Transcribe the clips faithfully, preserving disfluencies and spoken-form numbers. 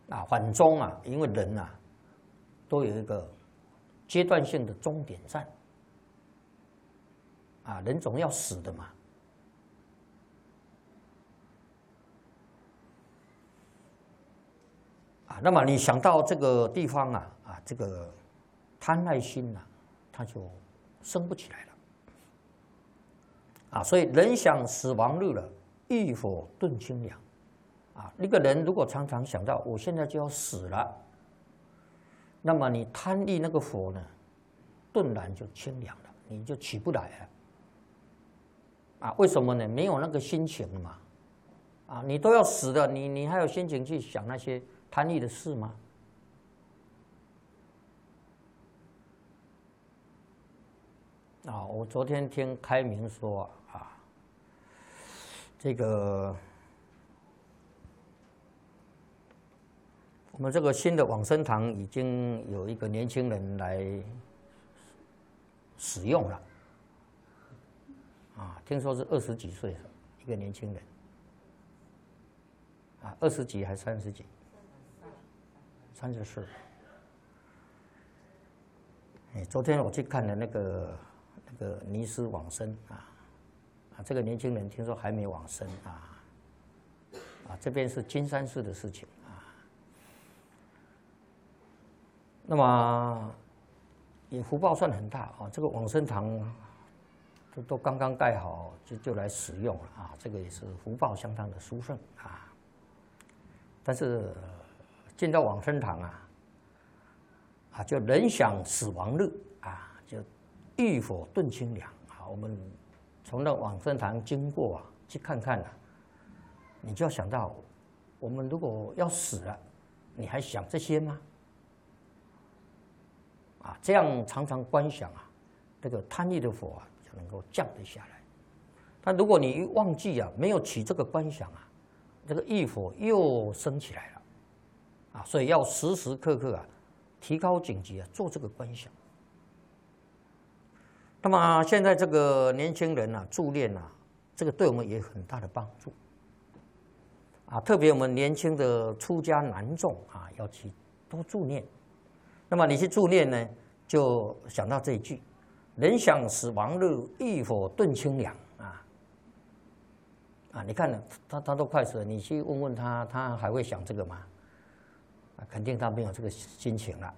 啊，反终啊，因为人啊都有一个阶段性的终点站啊，人总要死的嘛。啊，那么你想到这个地方啊，啊，这个贪爱心呐、啊，它就升不起来了。啊，所以人想死亡日了，欲火顿清凉。啊，一个人如果常常想到我现在就要死了，那么你贪欲那个火呢，顿然就清凉了，你就起不来了。啊，为什么呢？没有那个心情嘛。啊，你都要死了，你你还有心情去想那些贪欲的事吗？啊，我昨天听开明说啊，这个我们这个新的往生堂已经有一个年轻人来使用了，啊，听说是二十几岁的一个年轻人，啊，二十几还三十几？三十四。哎，昨天我去看了那个那个尼斯往生啊，啊，这个年轻人听说还没往生啊，啊，这边是金山寺的事情。那么也福报算很大啊，这个往生堂都都刚刚盖好就就来使用了啊，这个也是福报相当的殊胜啊。但是进到往生堂啊，啊就人想死亡日啊，就欲火顿清凉啊。我们从那往生堂经过啊，去看看啊，你就要想到，我们如果要死了，你还想这些吗？啊，这样常常观想啊，这个贪欲的火啊就能够降得下来。但如果你一忘记啊，没有起这个观想啊，这个欲火又升起来了，啊，所以要时时刻刻啊，提高警觉啊，做这个观想。那么现在这个年轻人啊，助念啊，这个对我们也有很大的帮助。啊，特别我们年轻的出家男众啊，要去多助念。那么你去助念呢，就想到这一句：“人想死亡日，欲火顿清凉。”啊啊，你看呢，他他都快死了，你去问问他，他还会想这个吗？啊，肯定他没有这个心情了。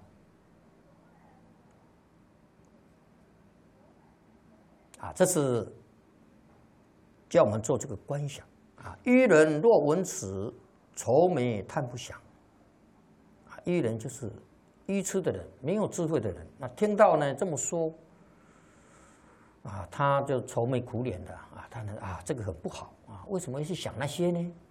啊，这是叫我们做这个观想啊。愚人若闻此，愁眉叹不详。啊，愚人就是愚痴的人，没有智慧的人，那听到呢这么说，啊，他就愁眉苦脸的啊，他呢啊，这个很不好啊，为什么要去想那些呢？